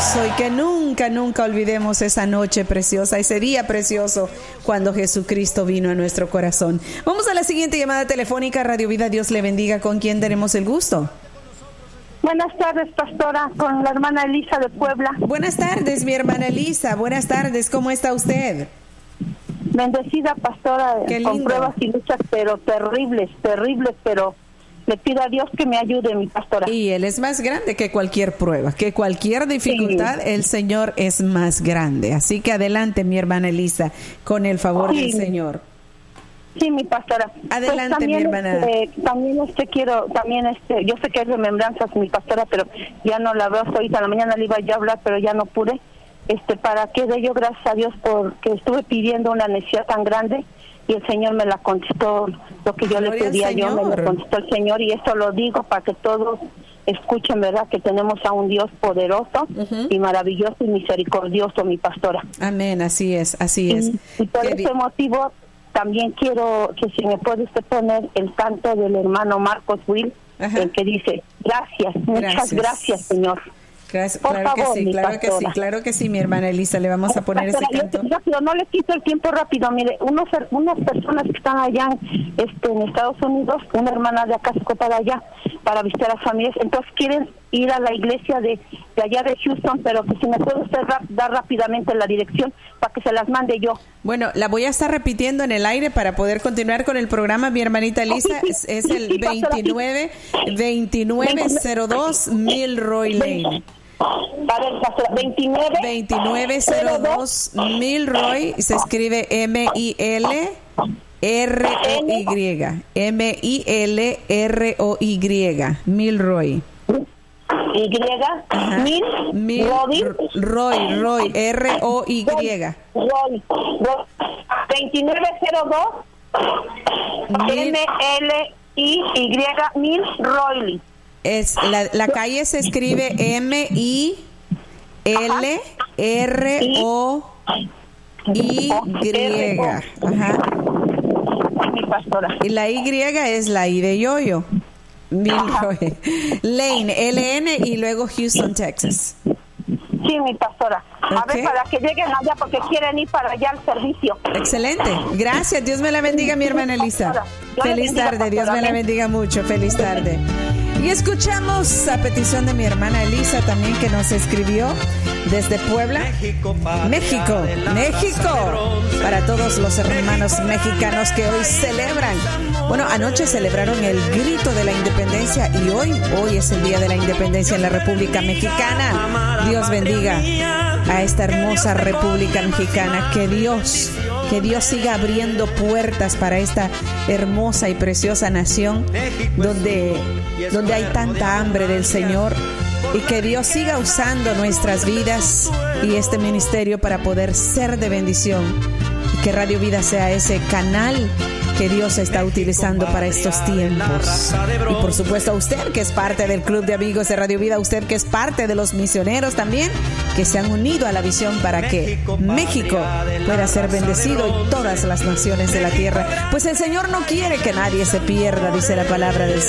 precioso y que nunca olvidemos esa noche preciosa, ese día precioso cuando Jesucristo vino a nuestro corazón. Vamos a la siguiente llamada telefónica. Radio Vida, Dios le bendiga. ¿Con quién tenemos el gusto? Buenas tardes, pastora, con la hermana Elisa de Puebla. Buenas tardes, mi hermana Elisa. Buenas tardes, ¿cómo está usted? Bendecida, pastora, con pruebas y luchas, pero terribles, pero le pido a Dios que me ayude, mi pastora. Y Él es más grande que cualquier prueba, que cualquier dificultad, sí. El Señor es más grande. Así que adelante, mi hermana Elisa, con el favor del Señor. Sí, mi pastora. Adelante, pues también, mi hermana. Yo sé que es remembranzas, mi pastora, pero ya no la veo hasta ahorita. A la mañana le iba a hablar, pero ya no pude. Para que dé yo gracias a Dios porque estuve pidiendo una necesidad tan grande y el Señor me la contestó, lo que yo le pedía, yo me lo contestó el Señor, y esto lo digo para que todos escuchen, ¿verdad? Que tenemos a un Dios poderoso y maravilloso y misericordioso, mi pastora. Amén, así es. Y por ese motivo también quiero que si me puede usted poner el canto del hermano Marcos Will, el que dice, muchas gracias, Señor. Gracias, claro que sí, mi hermana Elisa, le vamos a poner ese canto. Rápido, no le quito el tiempo rápido. Mire, unas personas que están allá en Estados Unidos, una hermana de acá se fue para allá para visitar a las familias, entonces quieren ir a la iglesia de allá de Houston, pero que si me puede usted dar rápidamente la dirección para que se las mande yo. Bueno, la voy a estar repitiendo en el aire para poder continuar con el programa, mi hermanita Elisa. Es el 2902 Milroy Lane. 2902 Milroy, se escribe Milroy, Milroy. Roy, Roy. 2902 Milroy. Es la calle se escribe Milroy. Mi pastora. Y la Y es la I de yoyo. Milroy Lane, LN, y luego Houston, Texas. Sí, mi pastora. A ver, para que lleguen allá, porque quieren ir para allá al servicio. Excelente. Gracias. Dios me la bendiga, mi hermana Elisa. Feliz tarde. Dios me la bendiga mucho. Feliz tarde. Y escuchamos a petición de mi hermana Elisa también, que nos escribió desde Puebla, México. Para todos los hermanos mexicanos que hoy celebran. Bueno, anoche celebraron el grito de la independencia y hoy es el día de la independencia en la República Mexicana. Dios bendiga a esta hermosa República Mexicana. Que Dios siga abriendo puertas para esta hermosa y preciosa nación donde hay tanta hambre del Señor, y que Dios siga usando nuestras vidas y este ministerio para poder ser de bendición, y que Radio Vida sea ese canal que Dios está utilizando para estos tiempos. Y por supuesto a usted que es parte del Club de Amigos de Radio Vida, usted que es parte de los misioneros también, que se han unido a la visión para que México pueda ser bendecido y todas las naciones de la tierra. Pues el Señor no quiere que nadie se pierda, dice la palabra del Señor.